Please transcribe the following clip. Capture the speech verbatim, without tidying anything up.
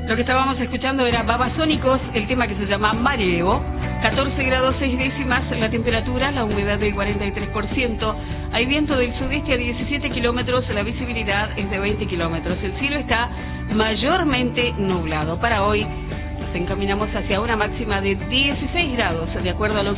Lo que estábamos escuchando era Babasónicos, el tema que se llama Mareo. catorce grados seis décimas la temperatura, la humedad del cuarenta y tres por ciento. Hay viento del sudeste a diecisiete kilómetros, la visibilidad es de veinte kilómetros. El cielo está mayormente nublado. Para hoy nos encaminamos hacia una máxima de dieciséis grados, de acuerdo a los